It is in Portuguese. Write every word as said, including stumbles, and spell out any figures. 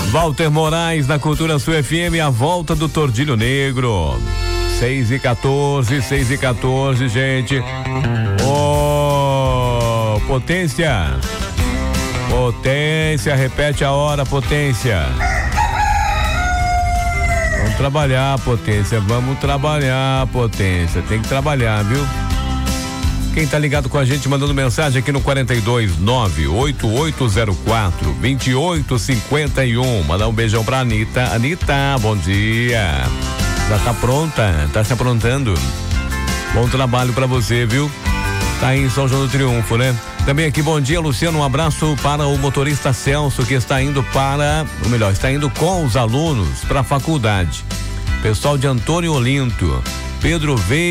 Walter Moraes na Cultura Sul F M, a volta do Tordilho Negro. seis e quatorze, seis e quatorze, gente. Ô, oh, potência. Potência, repete a hora, potência. Vamos trabalhar, potência, vamos trabalhar, potência. Tem que trabalhar, viu? Quem tá ligado com a gente mandando mensagem aqui no quarenta e dois, nove oito oito zero quatro, vinte e oito cinquenta e um. Mandar um beijão pra Anitta. Anitta, bom dia. Já tá pronta? Tá se aprontando? Bom trabalho pra você, viu? Tá aí em São João do Triunfo, né? Também aqui, bom dia, Luciano, um abraço para o motorista Celso, que está indo para, ou melhor, está indo com os alunos para a faculdade. Pessoal de Antônio Olinto, Pedro Veiga.